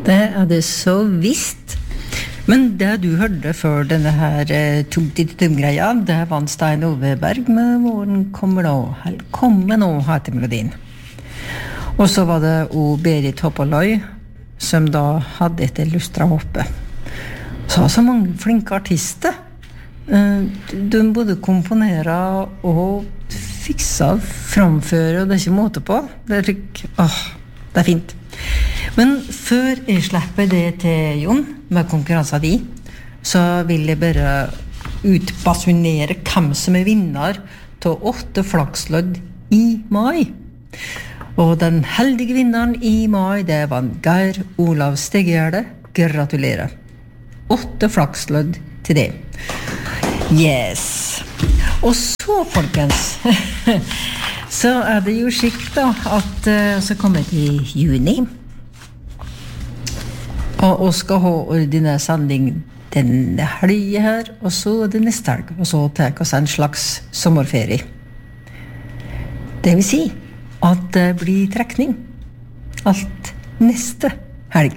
Det det så visst. Men det du hørte før denne her tum-tit-tum-greia, det var en Stein Oveberg med Våren kommer nå. Velkommen nå, heter melodien. Og så var det Berit Hoppaløy, som da hadde et lustra hoppe. Så mange flinke artister. De både komponerer og fikser, framfører, og det ikke måte på. Det det fint. Men før jeg slipper det til Jon, med konkurransen di, så vil jeg bare utbasunere hvem som vinner til 8 flakslodd i mai. Og den heldige vinneren i mai, det var Geir Olav Stegjerde. Gratulerer. 8 flakslodd til det. Yes. Og så, folkens, så det jo skikt da, at så kommer det i juni, og skal ha ordinær sending denne helgen her, og så det neste helg, og så tar oss en slags sommerferie. Det vil si at det blir trekning alt neste helg.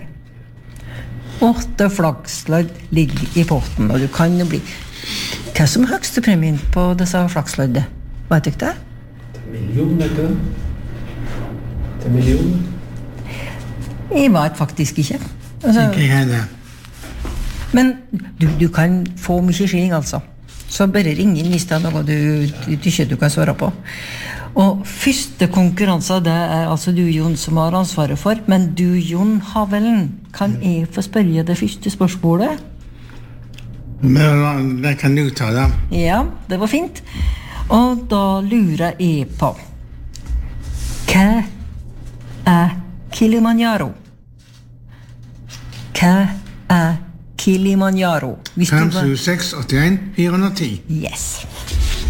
8 flakslodd ligger i potten, og du kan jo bli... Hva som høgste premien på disse flaksloddet? Hva tykker det? Million, vet du? Det million? Jeg vet faktisk ikke. Altså, ikke jeg det. Men du kan få mye skilling, altså. Så bare ring inn hvis det noe du ikke du kan svare på. Og første konkurranse, det altså du, Jon, som har ansvaret for. Men du, Jon Havelen, kan jeg få spørre det første spørsmålet? Men det kan du ta da. Ja, det var fint. Og da lurer jeg på hva Kilimanjaro? Hva Kilimanjaro? 5, 7, 6, 81, 410. Yes.